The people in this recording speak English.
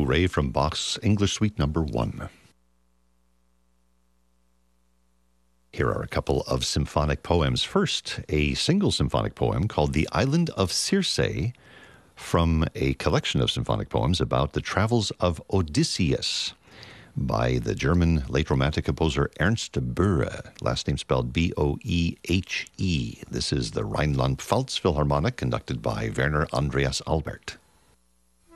Hooray from Bach's English Suite No. 1. Here are a couple of symphonic poems. First, a single symphonic poem called The Island of Circe from a collection of symphonic poems about the travels of Odysseus by the German late Romantic composer Ernst Boehe, last name spelled B-O-E-H-E. This is the Rhineland-Pfalz Philharmonic, conducted by Werner Andreas Albert.